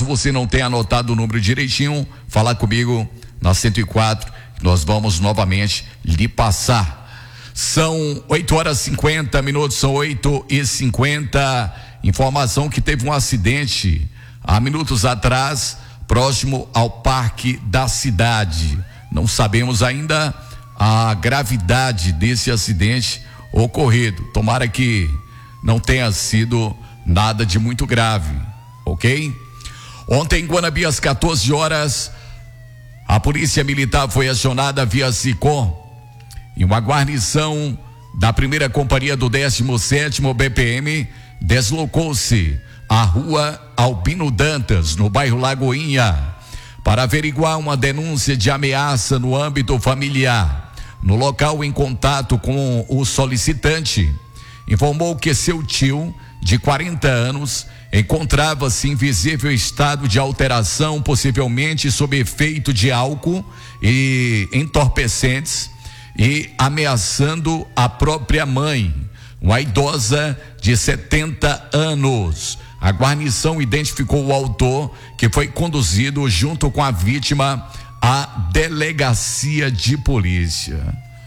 Caso você não tenha anotado o número direitinho, fala comigo na 104, nós vamos novamente lhe passar. São 8h50, são 8h50. Informação que teve um acidente há minutos atrás, próximo ao Parque da Cidade. Não sabemos ainda a gravidade desse acidente ocorrido. Tomara que não tenha sido nada de muito grave, ok? Ontem em Guanabi, às 14 horas, a Polícia Militar foi acionada via SICOM e uma guarnição da primeira companhia do 17º BPM deslocou-se à rua Albino Dantas, no bairro Lagoinha, para averiguar uma denúncia de ameaça no âmbito familiar. No local, em contato com o solicitante, informou que seu tio, de 40 anos, encontrava-se em visível estado de alteração, possivelmente sob efeito de álcool e entorpecentes, e ameaçando a própria mãe, uma idosa de 70 anos. A guarnição identificou o autor, que foi conduzido junto com a vítima à delegacia de polícia.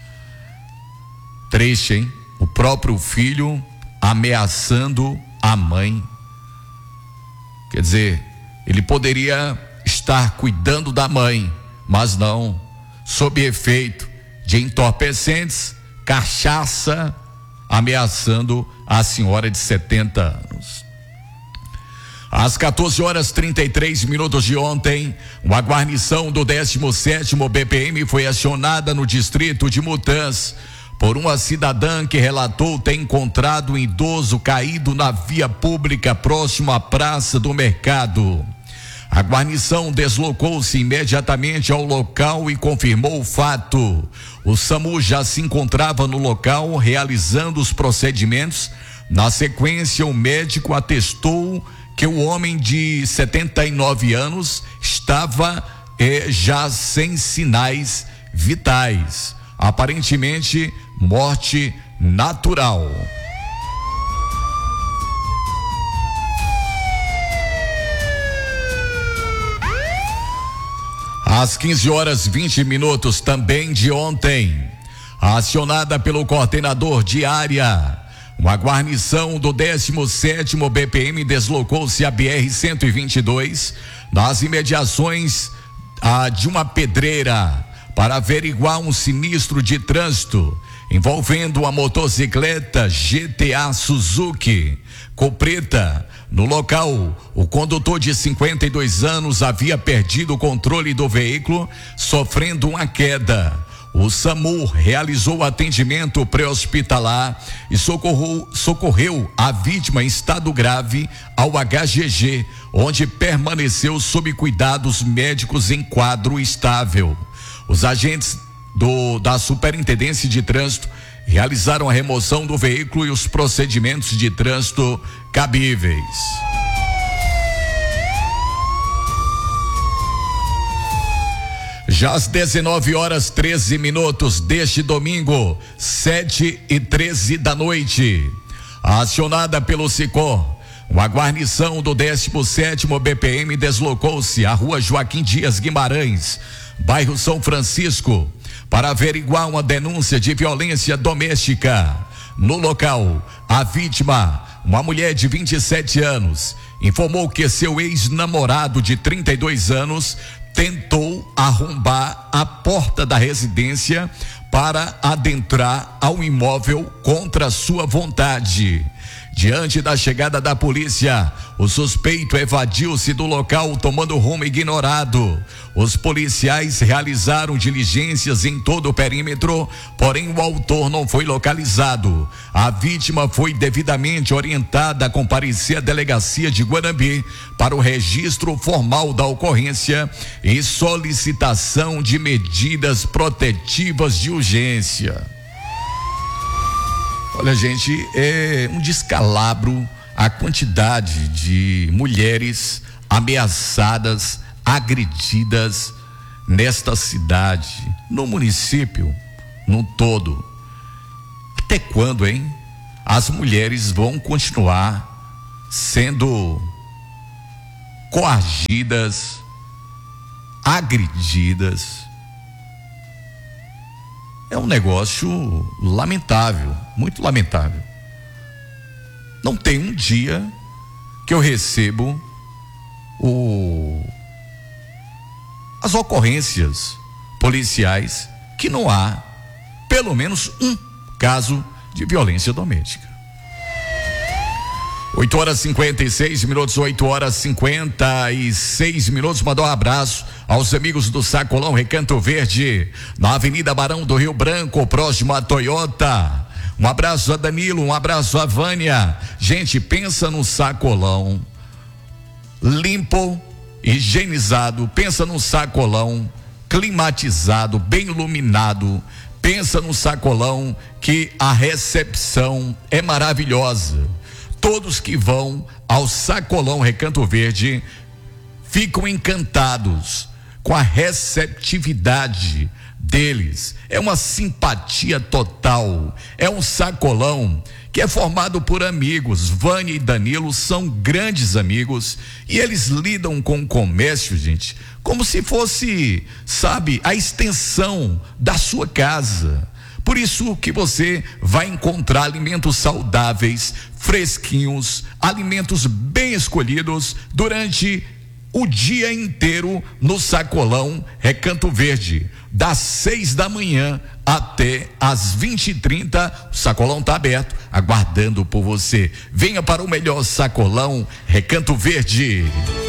Triste, hein? O próprio filho ameaçando a mãe. Quer dizer, ele poderia estar cuidando da mãe, mas não, sob efeito de entorpecentes, cachaça, ameaçando a senhora de 70 anos. Às 14h33 de ontem, uma guarnição do 17º BPM foi acionada no distrito de Mutãs por uma cidadã que relatou ter encontrado um idoso caído na via pública próximo à Praça do Mercado. A guarnição deslocou-se imediatamente ao local e confirmou o fato. O SAMU já se encontrava no local realizando os procedimentos. Na sequência, o médico atestou que o homem de 79 anos estava já sem sinais vitais. Aparentemente, morte natural. Às 15h20 também de ontem, acionada pelo coordenador de área, uma guarnição do 17º BPM deslocou-se à BR-122 nas imediações de uma pedreira para averiguar um sinistro de trânsito envolvendo uma motocicleta GTA Suzuki cor preta. No local, o condutor de 52 anos havia perdido o controle do veículo, sofrendo uma queda. O SAMU realizou atendimento pré-hospitalar e socorreu a vítima em estado grave ao HGG, onde permaneceu sob cuidados médicos em quadro estável. Os agentes da Superintendência de Trânsito realizaram a remoção do veículo e os procedimentos de trânsito cabíveis. Já às 19h13 deste domingo, 7h13 da noite, acionada pelo SICOM, uma guarnição do 17º BPM deslocou-se à rua Joaquim Dias Guimarães, bairro São Francisco, para averiguar uma denúncia de violência doméstica. No local, a vítima, uma mulher de 27 anos, informou que seu ex-namorado de 32 anos tentou arrombar a porta da residência para adentrar ao imóvel contra sua vontade. Diante da chegada da polícia, o suspeito evadiu-se do local tomando rumo ignorado. Os policiais realizaram diligências em todo o perímetro, porém o autor não foi localizado. A vítima foi devidamente orientada a comparecer à delegacia de Guanabi para o registro formal da ocorrência e solicitação de medidas protetivas de urgência. Olha, gente, é um descalabro a quantidade de mulheres ameaçadas, agredidas nesta cidade, no município, no todo. Até quando, hein? As mulheres vão continuar sendo coagidas, agredidas. É um negócio lamentável, muito lamentável. Não tem um dia que eu recebo as ocorrências policiais que não há pelo menos um caso de violência doméstica. 8h56, 8h56. Mandar um abraço aos amigos do Sacolão Recanto Verde, na Avenida Barão do Rio Branco, próximo à Toyota. Um abraço a Danilo, um abraço a Vânia. Gente, pensa no sacolão limpo, higienizado, pensa no sacolão climatizado, bem iluminado. Pensa no sacolão que a recepção é maravilhosa. Todos que vão ao Sacolão Recanto Verde ficam encantados com a receptividade deles. É uma simpatia total. É um sacolão que é formado por amigos. Vânia e Danilo são grandes amigos e eles lidam com o comércio, gente, como se fosse, sabe, a extensão da sua casa. Por isso que você vai encontrar alimentos saudáveis, fresquinhos, alimentos bem escolhidos durante o dia inteiro no Sacolão Recanto Verde, das 6 da manhã até as 20h30. O sacolão está aberto, aguardando por você. Venha para o melhor Sacolão Recanto Verde.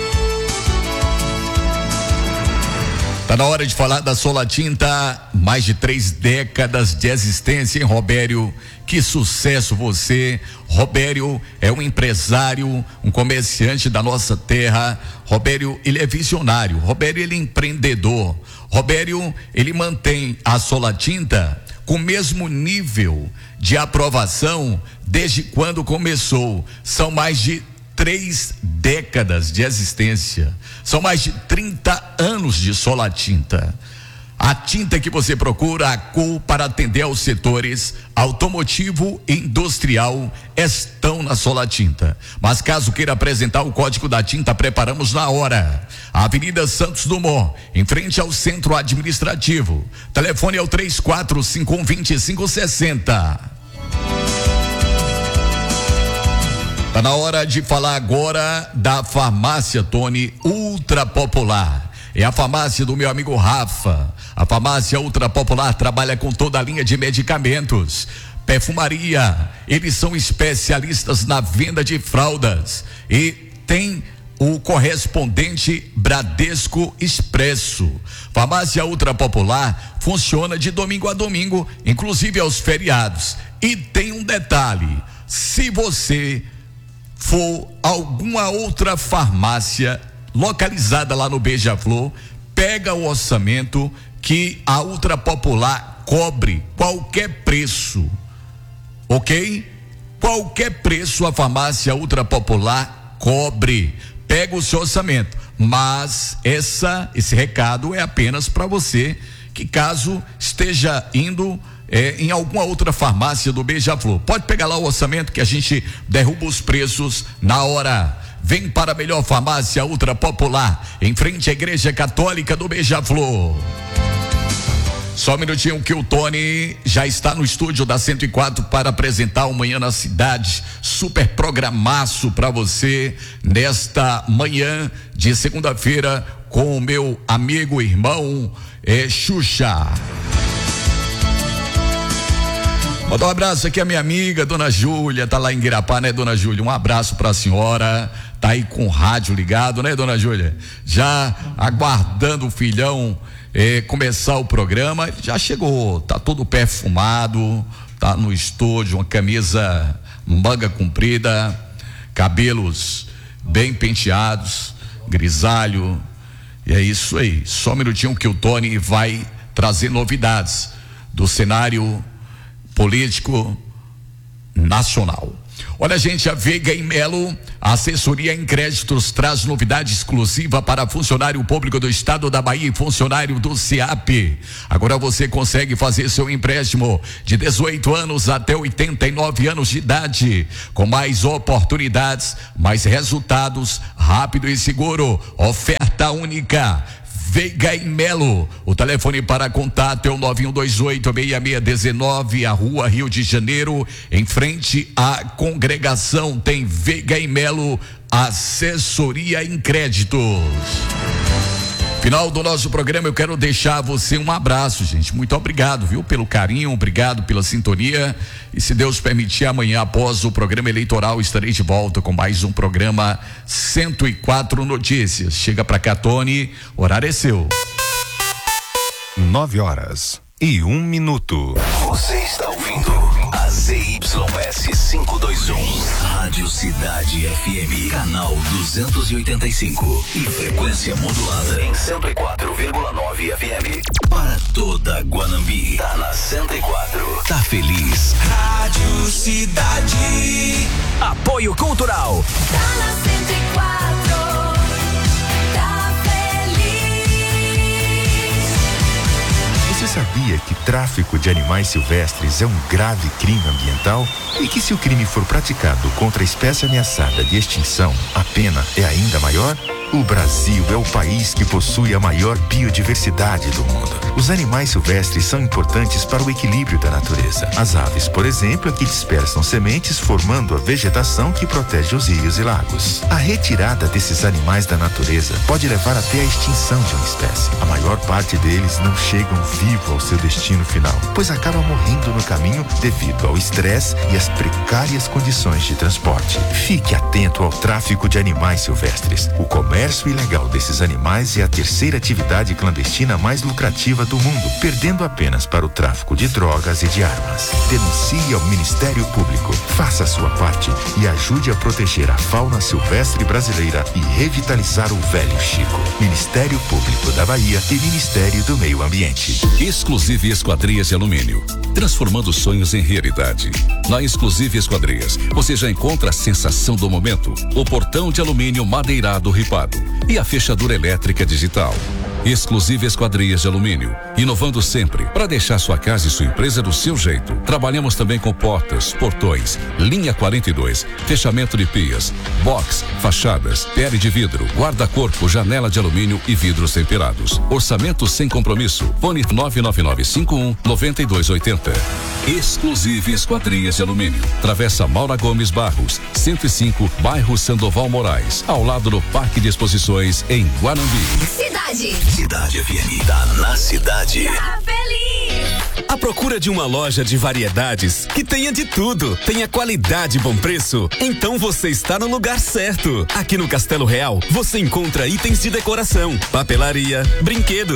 Tá na hora de falar da Solatinta, mais de 3 décadas de existência em Robério. Que sucesso você. Robério é um empresário, um comerciante da nossa terra. Robério, ele é visionário. Robério, ele é empreendedor. Robério, ele mantém a Solatinta com o mesmo nível de aprovação desde quando começou. São mais de 3 décadas de existência. São mais de 30 anos de Solatinta. A tinta que você procura, a cor para atender aos setores automotivo e industrial, estão na Solatinta. Mas caso queira apresentar o código da tinta, preparamos na hora. Avenida Santos Dumont, em frente ao Centro Administrativo. Telefone é o 3451-2560. Tá na hora de falar agora da Farmácia Tony Ultra Popular. É a farmácia do meu amigo Rafa. A Farmácia Ultra Popular trabalha com toda a linha de medicamentos, perfumaria. Eles são especialistas na venda de fraldas e tem o correspondente Bradesco Expresso. Farmácia Ultra Popular funciona de domingo a domingo, inclusive aos feriados. E tem um detalhe: se você for alguma outra farmácia localizada lá no Beija-Flor, pega o orçamento que a Ultra Popular cobre qualquer preço, ok? Qualquer preço a Farmácia Ultra Popular cobre. Pega o seu orçamento, mas esse recado é apenas para você que caso esteja indo em alguma outra farmácia do Beija-Flor. Pode pegar lá o orçamento que a gente derruba os preços na hora. Vem para a melhor farmácia Ultra Popular, em frente à Igreja Católica do Beija-Flor. Só um minutinho que o Tony já está no estúdio da 104 para apresentar o Manhã na Cidade. Super programaço para você nesta manhã de segunda-feira com o meu amigo e irmão Xuxa. Mandar um abraço aqui a minha amiga, dona Júlia, tá lá em Guirapá, né, dona Júlia? Um abraço pra senhora, tá aí com o rádio ligado, né, dona Júlia? Já aguardando o filhão começar o programa. Ele já chegou, tá todo perfumado, tá no estúdio, uma camisa manga comprida, cabelos bem penteados, grisalho, e é isso aí. Só um minutinho que o Tony vai trazer novidades do cenário político nacional. Olha, gente, a Veiga e Melo, a assessoria em créditos, traz novidade exclusiva para funcionário público do estado da Bahia e funcionário do SEAP. Agora você consegue fazer seu empréstimo de 18 anos até 89 anos de idade, com mais oportunidades, mais resultados, rápido e seguro. Oferta única. Veiga e Melo, o telefone para contato é o 9128-6619, a Rua Rio de Janeiro, em frente à congregação. Tem Veiga e Melo, assessoria em créditos. Final do nosso programa, eu quero deixar você um abraço, gente. Muito obrigado, viu, pelo carinho, obrigado pela sintonia. E se Deus permitir, amanhã após o programa eleitoral estarei de volta com mais um programa 104 Notícias. Chega pra cá, Tony, o horário é seu. 9h01. Você está ouvindo a ZYS 521, Rádio Cidade FM, canal 285 e frequência modulada em 104,9 FM. Para toda Guanambi, tá na 104. Tá feliz? Rádio Cidade. Apoio Cultural. Tá na 104. Você sabia que tráfico de animais silvestres é um grave crime ambiental? E que se o crime for praticado contra a espécie ameaçada de extinção, a pena é ainda maior? O Brasil é o país que possui a maior biodiversidade do mundo. Os animais silvestres são importantes para o equilíbrio da natureza. As aves, por exemplo, é que dispersam sementes formando a vegetação que protege os rios e lagos. A retirada desses animais da natureza pode levar até a extinção de uma espécie. A maior parte deles não chegam vivo ao seu destino final, pois acabam morrendo no caminho devido ao estresse e às precárias condições de transporte. Fique atento ao tráfico de animais silvestres. O comércio ilegal desses animais é a terceira atividade clandestina mais lucrativa do mundo, perdendo apenas para o tráfico de drogas e de armas. Denuncie ao Ministério Público, faça a sua parte e ajude a proteger a fauna silvestre brasileira e revitalizar o Velho Chico. Ministério Público da Bahia e Ministério do Meio Ambiente. Exclusive Esquadrias de Alumínio, transformando sonhos em realidade. Na Exclusive Esquadrias, você já encontra a sensação do momento, o portão de alumínio madeirado ripado e a fechadura elétrica digital. Exclusive Esquadrias de Alumínio, inovando sempre para deixar sua casa e sua empresa do seu jeito. Trabalhamos também com portas, portões, linha 42, fechamento de pias, box, fachadas, pele de vidro, guarda-corpo, janela de alumínio e vidros temperados. Orçamento sem compromisso. Fone 99951-9280. Exclusive Esquadrias de Alumínio. Travessa Maura Gomes Barros, 105, bairro Sandoval Moraes, ao lado do Parque de Exposições em Guanambi. Cidade FM, tá na cidade. Tá feliz. À procura de uma loja de variedades que tenha de tudo, tenha qualidade e bom preço? Então você está no lugar certo. Aqui no Castelo Real, você encontra itens de decoração, papelaria, brinquedos,